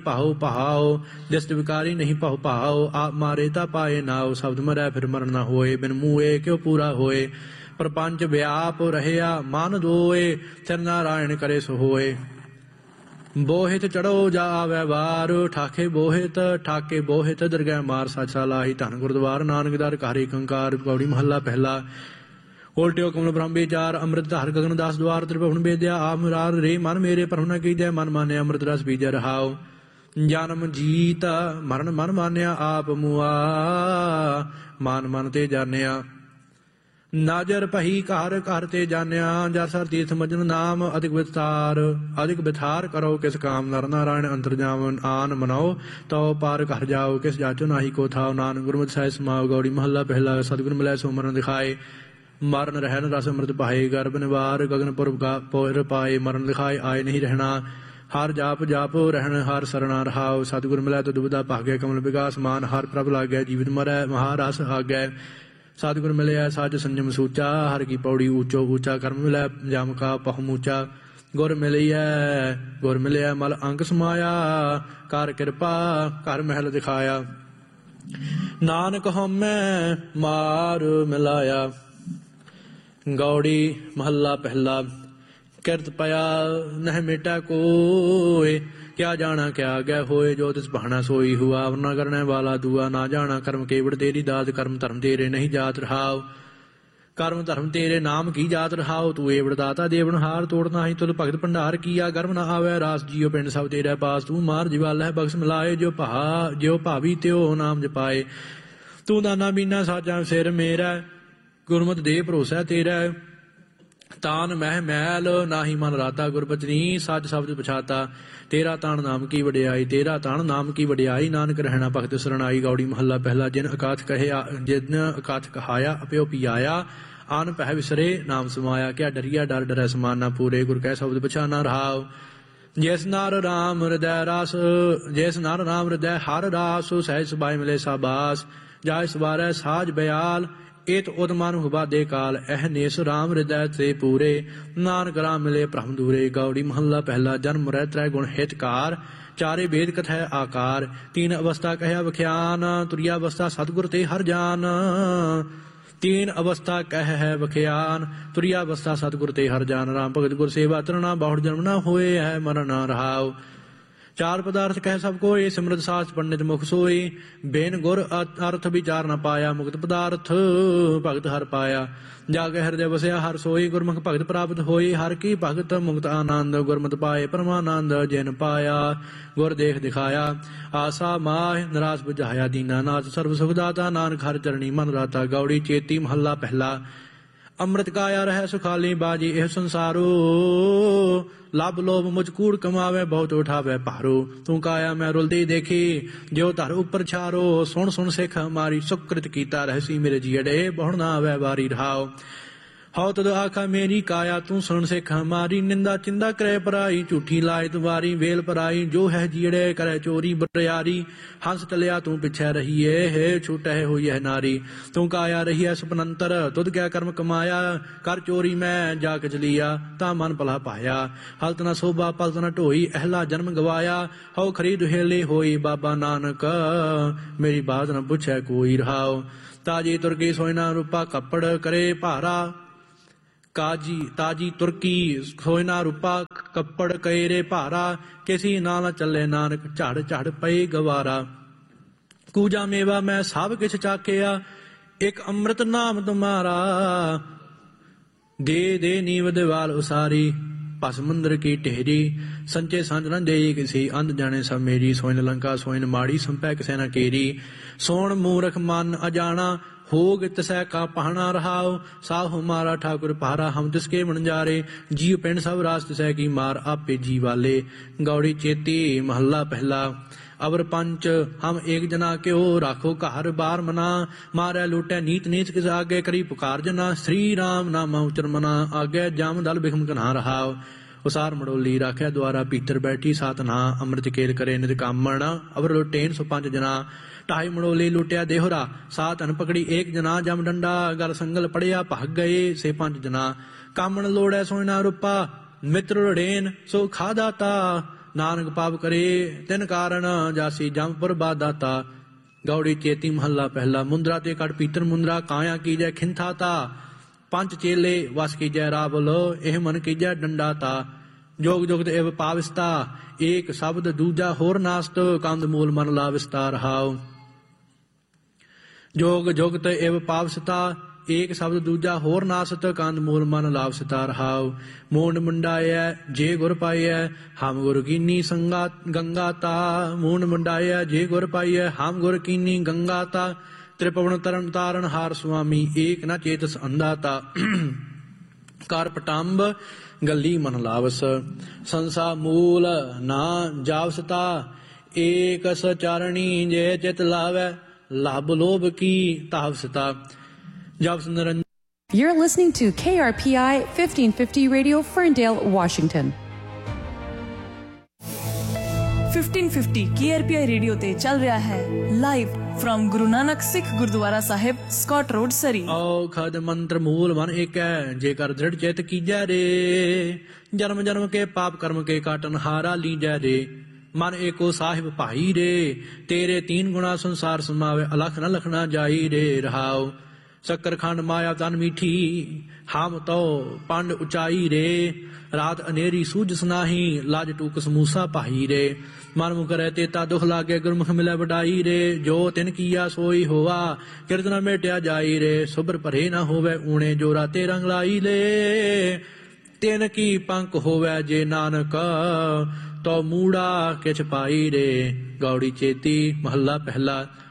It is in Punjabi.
ਭਾਉ ਭਾਉ ਦਿਸਤ ਵਿਕਾਰੀ ਨਹੀਂ ਭਾਉ ਭਾਉ ਆਪ ਮਾਰੇ ਤਾਂ ਪਾਏ ਨਾਉ ਸ਼ਬਦ ਮਰੈ ਫਿਰ ਮਰਨ ਨਾ ਹੋਏ ਬਿਨ ਮੂਏ ਕਿਉ ਪੂਰਾ ਹੋਏ ਪ੍ਰਪੰਚ ਵਿਆਪ ਰਹਿਆ ਮਨ ਦੋਏ ਸਿਰ ਨਾਰਾਇਣ ਕਰੇ ਸੋ ਹੋਏ ਬੋਹਿਤ ਚੜੋ ਜਾ ਆਵੈ ਵਾਰ ਠਾਕੇ ਬੋਹਿਤ ਦਰਗਹਿ ਮਾਰ ਸਾਚਾ ਲਾਹੀ ਧਨ ਗੁਰਦੁਆਰ ਨਾਨਕ ਦਰ ਘਾਰੀ ਕੰਕਾਰ ਪੌੜੀ ਮਹੱਲਾ ਪਹਿਲਾ ਉਲਟਿਓ ਕਮਲ ਬ੍ਰਹਮ ਵਿਚਾਰ ਅੰਮ੍ਰਿਤ ਧਾਰ ਗਗਨ ਦਾਸ ਦੁਆਰ ਤ੍ਰਿਭੁਵਨ ਵੇਦਿਆ ਆਪ ਮੁਰਾਰ ਰੇ ਮਨ ਮੇਰੇ ਪਰਮ ਨ ਕੀਜੈ ਮਨ ਮਾਨਿਆ ਅੰਮ੍ਰਿਤ ਰਸ ਬੀਜੈ ਰਹਾਉ ਜਨਮ ਜੀਤ ਮਰਨ ਮਨ ਮਾਨਿਆ ਆਪ ਮੁਆ ਮਨ ਤੇ ਜਾਣਿਆ ਨਾਜਰ ਪਹੀ ਘਰ ਤੇ ਜਾਣਿਆ ਜਸਰ ਤੀਰਥ ਮਜਨ ਨਾਮ ਅਧਿਕ ਵਿਥਾਰ ਕਰੋ ਕਿਸ ਕਾਮ ਨਰ ਨਾਰਾਇਣ ਅੰਤਰ ਜਾਵਨ ਆਨ ਮਨਾਓ ਤਉ ਪਾਰ ਘਰ ਜਾਓ ਕਿਸ ਜਾਚੋ ਨਾਹੀ ਕੋ ਥਾਉ ਨਾਨਕ ਗੁਰਮਤਿ ਸਾਹਿਬ ਸਮਾਉ ਗੌੜੀ ਮਹੱਲਾ ਪਹਿਲਾ ਸਤਿਗੁਰ ਮਿਲੈ ਸੋ ਮਰਨ ਦਿਖਾਏ ਮਰਨ ਰਹਿਣ ਰਸ ਅੰਮ੍ਰਿਤ ਪਾਏ ਗਰਭ ਨਿਵਾਰ ਗਗਨਪੁਰ ਪਾਏ ਮਰਨ ਦਿਖਾਏ ਆਏ ਨਹੀਂ ਰਹਿਣਾ ਹਰ ਜਾਪ ਰਹਿਣ ਹਰ ਸਰਣਾ ਰਹਾਉ ਸਤਿਗੁਰ ਮਿਲੈ ਤੋ ਦੁਬਿਧਾ ਭਾਗੈ ਕਮਲ ਵਿਗਾਸ ਮਾਨ ਹਰ ਪ੍ਰਭ ਲਾਗੈ ਜੀਵਿਤ ਮਰੈ ਮਹਾਰਸ ਆਗੈ ਸਤਿਗੁਰ ਮਿਲਿਆ ਸਾਜ ਸੰਜਮ ਸੂਚਾ ਹਰ ਕੀ ਪੌੜੀ ਊਚੋ ਊਚਾ ਕਰਮ ਮਿਲੈ ਜਮ ਕਾ ਪਹਮੂਚਾ ਗੁਰ ਮਿਲਿਆ ਮਲ ਅੰਕ ਸਮਾਇਆ ਕਰ ਕਿਰਪਾ ਘਰ ਮਹਿਲ ਦਿਖਾਇਆ ਨਾਨਕ ਹਉਮੈ ਮਾਰ ਮਿਲਾਇਆ ਗੌੜੀ ਮਹੱਲਾ ਪਹਿਲਾ ਕਿਰਤ ਪਿਆ ਨਹਿ ਮਿਟਾ ਕੋਇ ਕਿਆ ਜਾਣਾ ਕਿਆ ਆਗੈ ਹੋਏ ਜੋ ਤਿਸ ਭਾਣਾ ਸੋਈ ਹੁਆ ਵਰਨਾ ਕਰਨੇ ਵਾਲਾ ਦੂਆ ਨਾ ਜਾਣਾ ਕਰਮ ਕੇਵੜ ਤੇਰੀ ਦਾਤ ਕਰਮ ਧਰਮ ਤੇਰੇ ਨਹੀਂ ਜਾਤ ਰਹਾਉ ਕਰਮ ਧਰਮ ਤੇਰੇ ਨਾਮ ਕੀ ਜਾਤ ਰਹਾਉ ਤੂੰ ਏਵੜ ਦਾਤਾ ਦੇਵਨ ਹਾਰ ਤੋੜਨਾ ਹੀ ਤੁਲ ਭਗਤ ਭੰਡਾਰ ਕੀਆ ਗਰਮ ਨਾ ਆਵੈ ਰਾਸ ਜੀਓ ਪਿੰਡ ਸਭ ਤੇਰਾ ਪਾਸ ਤੂੰ ਮਾਰ ਜਿਵਾਲ ਹੈ ਬਖਸ਼ ਮਿਲਾਏ ਜੋ ਭਾਵੀ ਤਿਓ ਨਾਮ ਜਪਾਏ ਤੂੰ ਦਾਨਾ ਬੀਨਾ ਸਾਜਾਂ ਸਿਰ ਮੇਰਾ ਗੁਰਮਤਿ ਦੇ ਭਰੋਸਾ ਤੇਰਾ ਤਾਨ ਮਹਿ ਮੈਲ ਨਾਹੀ ਮਨ ਰਾਤਾ ਗੁਰਬਚਨੀ ਸੱਚ ਸ਼ਬਦ ਪਛਾਤਾ ਤੇਰਾ ਤਾਣ ਨਾਮ ਕੀ ਵਡਿਆਈ ਨਾਨਕ ਰਹਿਣਾ ਭਗਤ ਸਰਣਾਈ ਗੌੜੀ ਮਹੱਲਾ ਪਹਿਲਾ ਜਿਨ ਅਕਾਥ ਕਹਾਇਆ ਅਪਿਓ ਪਿਆਇਆ ਆਨ ਪਹਿ ਵਿਸਰੇ ਨਾਮ ਸਮਾਇਆ ਕਿਆ ਡਰੀਆ ਡਰੈ ਸਮਾਨਾ ਪੂਰੇ ਗੁਰ ਕੈ ਸ਼ਬਦ ਪਛਾਨਾ ਰਹਾਉ ਜਿਸ ਨਰ ਰਾਮ ਹਿਰਦੈ ਹਰ ਰਾਸ ਸਹਿਜ ਸੁਭਾਇ ਮਿਲੇ ਸਾਬਾਸ ਜਾਇ ਸਵਾਰੈ ਸਾਜ ਬਿਆਲ ਏਤ ਉਦਮਨ ਹੁਬਾ ਦੇ ਕਾਲ ਇਹ ਨੇਸ ਰਾਮ ਹਿਰਦੈ ਤੇ ਪੂਰੇ ਨਾਨਕ ਰਾਮ ਮਿਲੇ ਭ੍ਰਮ ਦੂਰੇ ਗੌੜੀ ਮਹੱਲਾ ਪਹਿਲਾ ਜਨਮ ਮਰੈ ਤ੍ਰੈ ਗੁਣ ਹਿਤਕਾਰ ਚਾਰੇ ਵੇਦ ਕਥੈ ਆਕਾਰ ਤੀਨ ਅਵਸਥਾ ਕਹਿਆ ਵਖਿਆਨ ਤੁਰਿਆ ਅਵਸਥਾ ਸਤਿਗੁਰ ਤੇ ਹਰ ਜਾਨ ਤੀਨ ਅਵਸਥਾ ਕਹਿ ਹੈ ਵਖਿਆਨ ਤੁਰਿਆ ਅਵਸਥਾ ਸਤਿਗੁਰ ਤੇ ਹਰ ਜਾਨ ਰਾਮ ਭਗਤ ਗੁਰ ਸੇਵਾ ਤਰਨਾ ਬਹੁੜ ਜਨਮ ਨਾ ਹੋਏ ਹੈ ਮਰਨ ਨਾ ਰਹਾਉ ਚਾਰ ਪਦਾਰਥ ਕਹਿ ਸਭ ਕੋਇ ਸਿਮਰਤ ਸਾਸ ਪੰਡਿਤ ਮੁਖ ਸੋਈ ਬੇਨ ਗੁਰ ਅਰਥ ਵਿਚਾਰ ਨ ਪਾਇਆ ਮੁਕਤ ਪਦਾਰਥ ਭਗਤ ਹਰ ਪਾਇਆ ਜਾਗੇ ਹਿਰਦੇ ਵਸਿਆ ਹਰ ਸੋਈ ਗੁਰਮੁਖ ਭਗਤ ਪ੍ਰਾਪਤ ਹੋਈ ਹਰ ਕੀ ਭਗਤ ਮੁਕਤ ਆਨੰਦ ਗੁਰਮਤਿ ਪਾਏ ਪਰਮਾਨੰਦ ਜਿਨ ਪਾਇਆ ਗੁਰ ਦੇਖ ਦਿਖਾਇਆ ਆਸਾ ਮਾਹ ਨਿਰਾਸ ਬੁਝਾਇਆ ਦੀਨਾ ਨਾਥ ਸਰਬ ਸੁਖ ਦਾਤਾ ਨਾਨਕ ਹਰ ਚਰਣੀ ਮਨ ਰਾਤਾ ਗੌੜੀ ਚੇਤੀ ਮਹੱਲਾ ਪਹਿਲਾ ਅੰਮ੍ਰਿਤ ਕਾਇਆ ਰਹਿ ਸੁਖਾਲੀ ਬਾਜੀ ਇਹ ਸੰਸਾਰੋ ਲੱਭ ਲੋਭ ਮੁਝ ਕੂੜ ਕਮਾਵੇ ਬਹੁਤ ਉਠਾਵੇ ਭਾਰੋ ਤੂੰ ਕਾਇਆ ਮੈਂ ਰੁਲਦੀ ਦੇਖੀ ਜੋ ਧਰ ਉੱਪਰ ਛਾਰੋ ਸੁਣ ਸਿੱਖ ਹਮਾਰੀ ਸੁਕ੍ਰਿਤ ਕੀਤਾ ਰਹਿਸੀ ਮੇਰੇ ਜੀੜੇ ਬਹੁ ਨਾ ਆਵੇ ਵਾਰੀ ਰਹਾਓ ਹਉ ਤਦ ਆਖਾ ਮੇਰੀ ਕਾਇਆ ਤੂੰ ਸੁਣ ਸਿੱਖ ਹਮਾਰੀ ਨਿੰਦਾ ਚਿੰਦਾ ਕਰੇ ਪਰਾਈ ਝੂਠੀ ਲਾਇ ਤੁਵਾਰੀ ਵੇਲ ਪਰਾਈ ਜੋ ਹੈ ਜੀੜੇ ਕਰੇ ਚੋਰੀ ਬਰਿਆਰੀ ਹੰਸ ਟਲਿਆ ਤੂੰ ਪਿਛੈ ਰਹੀਏ ਹੈ ਛੂਟੈ ਹੋਈ ਹੈ ਨਾਰੀ ਤੂੰ ਕਾਇਆ ਰਹੀ ਹੈ ਸੁਪਨੰਤਰ ਤੁਧ ਕਿਆ ਕਰਮ ਕਮਾਇਆ ਕਰ ਚੋਰੀ ਮੈਂ ਜਾ ਕੇ ਚਲੀਆ ਤਾਂ ਮਨ ਭਲਾ ਪਾਇਆ ਹਲਤ ਨਾ ਸੋਭਾ ਪਲਤ ਨਾ ਢੋਈ ਅਹਲਾ ਜਨਮ ਗਵਾਇਆ ਹਉ ਖਰੀ ਦੁਹੇਲੀ ਹੋਈ ਬਾਬਾ ਨਾਨਕ ਮੇਰੀ ਬਾਤ ਨਾ ਪੁੱਛੈ ਕੋਈ ਰਹਾਓ ਤਾਜੀ ਤੁਰਕੀ ਸੋਇਨਾ ਰੂਪਾ ਕੱਪੜ ਕਰੇ ਭਾਰਾ ਤਾਜੀ ਤੁਰਕੀ ਸੋਇਨਾ ਰੂਪਾ ਕੱਪੜ ਕੇਰੇ ਭਾਰਾ ਕਿਸੀ ਨਾਲ ਚੱਲੇ ਨਾਨਕ ਝੜ ਪਏ ਗਵਾਰਾ ਕੂਜਾ ਮੇਵਾ ਮੈਂ ਸਭ ਕਿਛ ਚਾਖਿਆ ਇੱਕ ਅੰਮ੍ਰਿਤ ਨਾਮ ਤੁਮਾਰਾ ਦੇ ਨੀਵ ਦਿਵਾਲ ਉਸਾਰੀ ਭਸ ਮੰਦਰ ਕੀ ਢੇਰੀ ਸੰਚੇ ਸੰਜ ਨ ਦੇਈ ਕਿਸੀ ਅੰਧ ਜਾਣੇ ਸਭ ਮੇਰੀ ਸੋਇਨ ਲੰਕਾ ਸੋਇਨ ਮਾੜੀ ਸੰਪੈ ਕਿਸੇ ਨਾ ਕੇਰੀ ਸੋਣ ਮੂਰਖ ਮਨ ਅਜਾਣਾ ਹੋਗ ਤਸੈ ਕਾ ਪਹਣਾ ਰਹਾਉ ਸਾਹੁ ਮਾਰਾ ਠਾਕੁਰ ਪਹਾਰਾ ਹਮ ਤਿਸਕੇ ਵਣਜਾਰੇ ਜੀਵ ਪਿੰਡ ਸਭ ਰਾਸ ਤਸੈ ਕੀ ਮਾਰ ਆਪੇ ਜੀ ਵਾਲੇ ਗੌੜੀ ਚੇਤੀ ਮਹੱਲਾ ਪਹਿਲਾ ਅਵਰ ਪੰਚ ਹਮ ਏਕ ਜਨਾ ਕਿਉ ਰਾਖੋ ਘਰ ਬਾਰ ਮਨਾ ਮਾਰੈ ਲੂਟੈ ਨੀਤ ਕਿਸ ਆਗੇ ਕਰੀ ਪੁਕਾਰ ਜਨਾ ਸ੍ਰੀ ਰਾਮ ਨਾਮ ਉਚਰ ਮਨਾ ਆਗੇ ਜਮ ਦਲ ਬਿਖਮ ਕਨਾ ਰਹਾਉ ਉਸਾਰ ਮੜੋਲੀ ਰਾਖਿਆ ਦੁਆਰਾ ਭੀਤਰ ਬੈਠੀ ਸਾਤਨਾ ਅੰਮ੍ਰਿਤ ਕੇਲ ਕਰੇ ਨਿਤ ਕਾਮਣ ਅਵਰ ਲੁਟੇਨ ਸੋ ਪੰਜ ਜਨਾ ਢਾਈ ਮੜੋਲੀ ਲੁਟਿਆ ਦੇਹੁਰਾ ਸਾਤ ਅਨ ਪਕੜੀ ਏਕ ਜਨਾ ਜਮ ਡੰਡਾ ਗਲ ਸੰਗਲ ਪੜਿਆ ਭਗ ਗਏ ਸੇ ਪੰਜ ਜਨਾ ਕਾਮਣ ਲੋੜੈ ਸੋਇਨਾ ਰੂਪਾ ਮਿੱਤਰ ਰੜੇਨ ਸੋ ਖਾਦਾਤਾ ਨਾਨਕ ਪਾਪ ਕਰੇ ਤਿਨ ਕਾਰਨ ਜਾਸੀ ਜਮਪੁਰ ਬਾਦਾਤਾ। ਗੌੜੀ ਚੇਤੀ ਮਹੱਲਾ ਪਹਿਲਾ। ਮੁੰਦਰਾ ਤੇ ਕਟ ਪੀਤਰ ਮੁੰਦਰਾ ਕਾਇਆ ਕੀਜੈ ਖਿੰਥਾ ਤਾ। ਪੰਜ ਚੇਲੇ ਵਸ ਕੀਜੈ ਰਾਵਲ ਇਹ ਮਨ ਕੀਜੈ ਡੰਡਾ ਤਾ। ਜੋਗ ਜੁਗਤ ਇਵ ਪਾਵਿਸਤਾ ਏਕ ਸ਼ਬਦ ਦੂਜਾ ਹੋਰ ਨਾਸਤ ਕੰਦ ਮੂਲ ਮਨ ਲਾਵਿਸਤਾ ਰਹਾਉ। ਜੋਗ ਜੁਗਤ ਇਵ ਪਾਵਿਸਤਾ ਏਕ ਸ਼ਬਦ ਦੂਜਾ ਹੋਰ ਨਾਸਤ ਕੰਦ ਮੂਲ ਮਨ ਲਾਵਿਸਤਾ ਰਹਾਉ। ਮੂੰਡ ਮੁੰਡਾਇਐ ਜੇ ਗੁਰ ਪਾਈਐ ਹਮ ਗੁਰ ਕੀਨੀ ਸੰਗਾ ਗੰਗਾ ਤਾ। ਮੂੰਡ ਮੁੰਡਾਇਐ ਜੇ ਗੁਰ ਪਾਈਐ ਹਮ ਗੁਰ ਕੀਨੀ ਗੰਗਾ ਤਾ। ਤ੍ਰਿਪਵਨ ਤਰਨ ਤਾਰਨ ਹਾਰ ਸੁਆਮੀ ਏਕ ਨ ਚੇਤਸ ਅੰਧਾ ਤਾ। ਕਰ ਪਟੰਬ ਗੱਲੀ ਮਨ ਲਾਵਸ ਸੰਸਾ ਮੂਲ ਨਾ ਜਾਵਸਤਾ। ਏਕ ਸਚਾਰਣੀ ਜੇ ਚਿਤ ਲਾਵੈ ਲਾਭ ਲੋਭ ਕੀ ਤਾਵਸਤਾ। ਜਬ ਨਿਰੰਜਨ। You're listening to KRPI 1550 Radio, Ferndale, Washington. 1550 KRPI radio ਤੇ ਚੱਲ ਰਿਹਾ ਹੈ ਲਾਈਵ ਫਰਮ ਗੁਰੂ ਨਾਨਕ ਸਿੱਖ ਗੁਰਦੁਆਰਾ ਸਾਹਿਬ, ਸਕਾਟ ਰੋਡ, ਸਰੀ। ਔਖਦ ਮੰਤਰ ਮੂਲ ਮਨ ਏਕੈ ਜੇਕਰ ਦ੍ਰਿੜ ਚਿਤ ਕੀਜੈ ਰੇ। ਜਨਮ ਜਨਮ ਕੇ ਪਾਪ ਕਰਮ ਕੇ ਕਾਟਨ ਹਾਰਾ ਲੀਜੈ ਰੇ। ਮਨ ਏਕੋ ਸਾਹਿਬ ਭਾਈ ਰੇ ਤੇਰੇ ਤੀਨ ਗੁਣਾ ਸੰਸਾਰ ਸਮਾਵੇ ਅਲਖ ਨ ਲਖਣਾ ਜਾਈ ਰੇ ਰਹਾਉ। ਸ਼ੱਕਰ ਖੰਡ ਮਾਇਆ ਤਨ ਮੀਠੀ ਹਮ ਤੋ ਪੰਡ ਉਚਾਈ ਰੇ। ਰਾਤ ਅਨੇਰੀ ਸੂਝ ਸੁਨਾਹੀ ਲਾਜ ਟੂਕ ਸਮੂਸਾ ਭਾਈ ਰੇ। ਮਨ ਮੁਖ ਰਹਿ ਤੇਤਾ ਦੁਖ ਲਾਗੇ ਗੁਰਮੁਖ ਮਿਲੇ ਵਡਾਈ ਰੇ। ਜੋ ਤਿਨ ਕੀਆ ਸੋਈ ਹੋਆ ਕਿਰਤ ਨ ਮੇਟਿਆ ਜਾਈ ਰੇ। ਸੁਬਰ ਭਰੇ ਨ ਹੋਵੇ ਊਣੇ ਜੋ ਰਾਤੇ ਰੰਗ ਲਾਈ ਲੇ। ਤਿਨ ਕੀ ਪੰਕ ਹੋਵੇ ਜੇ ਨਾਨਕ ਤੋ ਮੂੜਾ ਕਿਛ ਪਾਈ ਰੇ। ਗੌੜੀ ਚੇਤੀ ਮਹੱਲਾ ਪਹਿਲਾ।